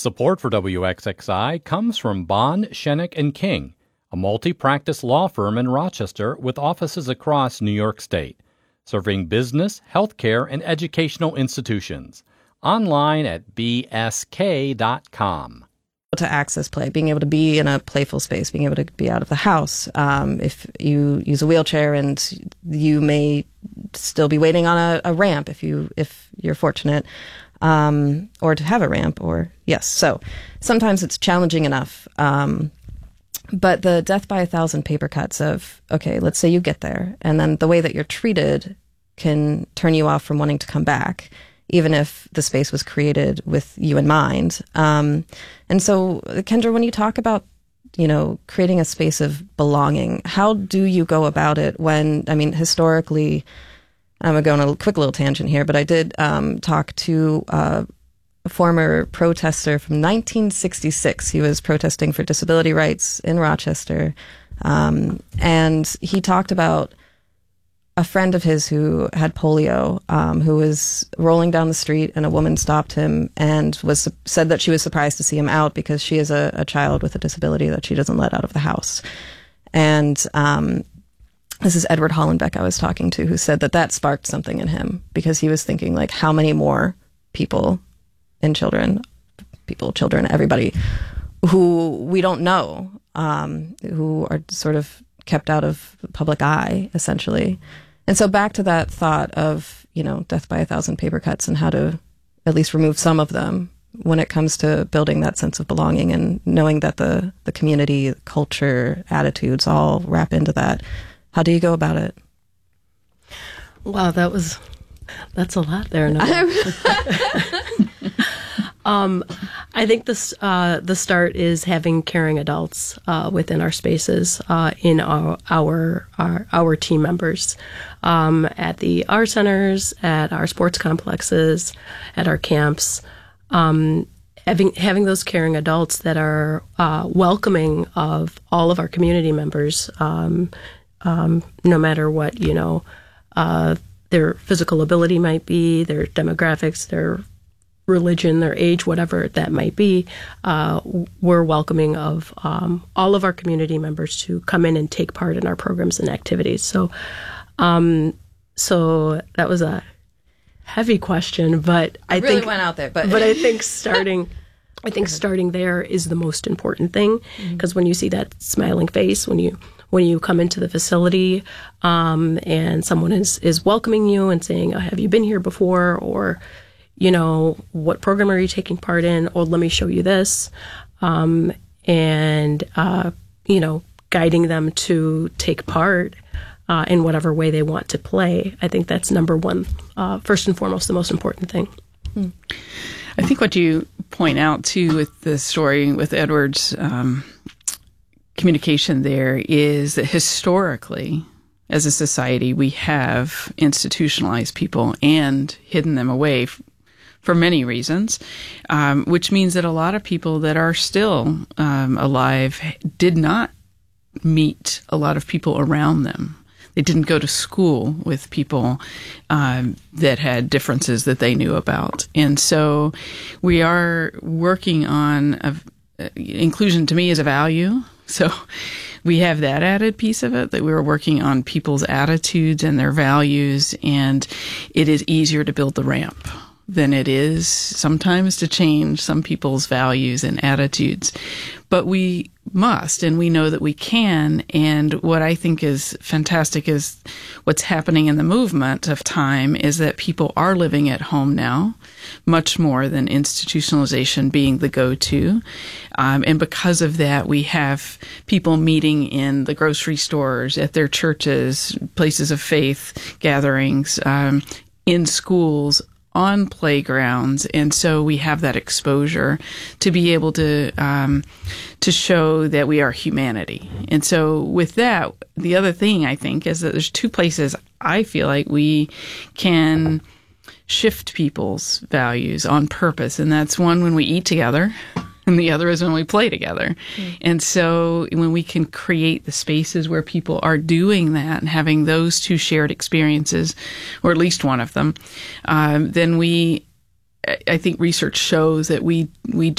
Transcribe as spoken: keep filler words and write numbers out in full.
Support for W X X I comes from Bond, Shenick and King, a multi-practice law firm in Rochester with offices across New York State, serving business, healthcare, and educational institutions. Online at b s k dot com. To access play, being able to be in a playful space, being able to be out of the house. Um, if you use a wheelchair, and you may still be waiting on a, a ramp if you if you're fortunate, um, or to have a ramp, or yes. So sometimes it's challenging enough. Um, but the death by a thousand paper cuts of, okay, let's say you get there, and then the way that you're treated can turn you off from wanting to come back, even if the space was created with you in mind. Um, and so, Kendra, when you talk about, you know, creating a space of belonging, how do you go about it when, I mean, historically, I'm going to go on a quick little tangent here, but I did um, talk to uh, a former protester from nineteen sixty-six. He was protesting for disability rights in Rochester. Um, and he talked about a friend of his who had polio, um, who was rolling down the street, and a woman stopped him and was said that she was surprised to see him out because she is a, a child with a disability that she doesn't let out of the house. And um, this is Edward Hollenbeck I was talking to, who said that that sparked something in him, because he was thinking, like, how many more people and children, people, children, everybody who we don't know, um, who are sort of kept out of the public eye, essentially. And so back to that thought of, you know, death by a thousand paper cuts, and how to at least remove some of them when it comes to building that sense of belonging, and knowing that the, the community, culture, attitudes all wrap into that. How do you go about it? Wow, that was, that's a lot there. No. Um, I think this, uh, the start is having caring adults uh, within our spaces, uh, in our, our our our team members, um, at the R centers, at our sports complexes, at our camps. Um, having having those caring adults that are uh, welcoming of all of our community members, um, um, no matter what, you know, uh, their physical ability might be, their demographics, their religion, their age, whatever that might be. Uh, we're welcoming of um, all of our community members to come in and take part in our programs and activities. So, um, so that was a heavy question, but I really think went out there. But but I think starting, I think starting there is the most important thing, because mm-hmm. when you see that smiling face, when you when you come into the facility, um, and someone is is welcoming you and saying, oh, "Have you been here before?" or you know, what program are you taking part in? Or let me show you this. Um, and, uh, you know, guiding them to take part uh, in whatever way they want to play. I think that's number one, uh, first and foremost, the most important thing. Hmm. I think what you point out, too, with the story with Edward's um, communication there is that historically, as a society, we have institutionalized people and hidden them away f- for many reasons, um, which means that a lot of people that are still um, alive did not meet a lot of people around them. They didn't go to school with people um, that had differences that they knew about. And so we are working on a, uh, inclusion to me is a value. So we have that added piece of it, that we were working on people's attitudes and their values, and it is easier to build the ramp than it is sometimes to change some people's values and attitudes. But we must, and we know that we can. And what I think is fantastic is what's happening in the movement of time is that people are living at home now, much more than institutionalization being the go-to. Um, and because of that, we have people meeting in the grocery stores, at their churches, places of faith, gatherings, um, in schools, on playgrounds. And so we have that exposure to be able to um, to show that we are humanity. And so with that, the other thing I think is that there's two places I feel like we can shift people's values on purpose. And that's one, when we eat together, and the other is when we play together. Mm. And so when we can create the spaces where people are doing that and having those two shared experiences, or at least one of them, um, then we, I think research shows that we, we